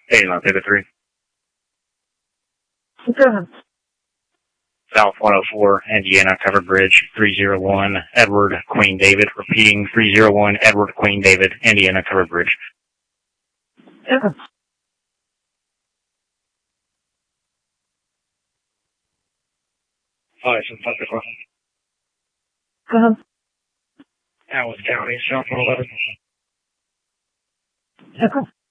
Hey, Line Pivot 3. Go ahead. South 104, Indiana, covered bridge 301, Edward Queen David. Repeating 301, Edward Queen David, Indiana, covered bridge. Okay. Hi, some Pacific. Go ahead. Howard County, South 111. Okay.